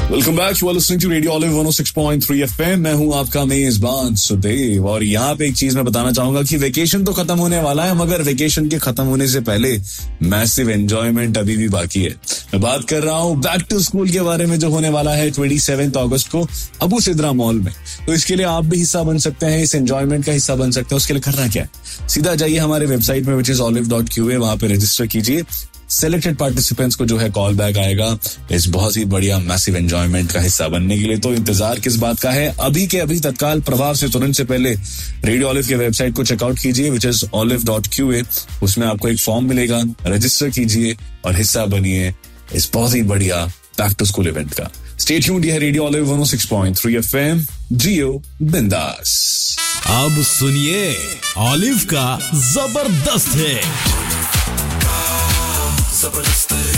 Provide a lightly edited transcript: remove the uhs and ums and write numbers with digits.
Welcome back, you are listening to radio olive 106.3 FM. मैं हूं आपका मेजबान सुदेव और यहाँ पे एक चीज मैं बताना चाहूंगा कि वेकेशन तो खत्म होने वाला है, मगर वेकेशन के खत्म होने से पहले मैसिव एंजॉयमेंट अभी भी बाकी है। मैं बात कर रहा हूँ बैक टू स्कूल के बारे में, जो होने वाला है 27 अगस्त को अबू सिद्रा मॉल में। तो इसके लिए आप भी हिस्सा बन सकते हैं, इस एंजॉयमेंट का हिस्सा बन सकते हैं। उसके लिए करना क्या है, सीधा जाइए हमारे वेबसाइट में विच इज olive.qa, वहां पे रजिस्टर कीजिए। सिलेक्टेड पार्टिसिपेंट्स को जो है कॉल बैक आएगा इस बहुत ही बढ़िया मैसिव एंजॉयमेंट का हिस्सा बनने के लिए। तो इंतजार किस बात का है, अभी के अभी तत्काल प्रभाव से तुरंत से पहले रेडियो ऑलिव के वेबसाइट को चेकआउट कीजिए विच इज olive.qa। उसमें आपको एक फॉर्म मिलेगा, रजिस्टर कीजिए और हिस्सा बनिए इस बहुत ही बढ़िया बैक टू स्कूल इवेंट का। स्टे ट्यून्ड, ये है रेडियो ऑलिव 106.3 एफएम, जियो बिंदास। अब सुनिए ऑलिव का जबरदस्त है।